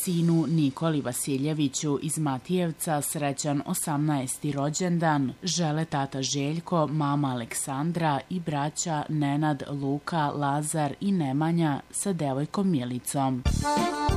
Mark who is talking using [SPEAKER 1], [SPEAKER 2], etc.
[SPEAKER 1] Sinu Nikoli Vasiljeviću iz Matijevca srećan 18. rođendan žele tata Željko, mama Aleksandra i braća Nenad, Luka, Lazar i Nemanja sa devojkom Milicom.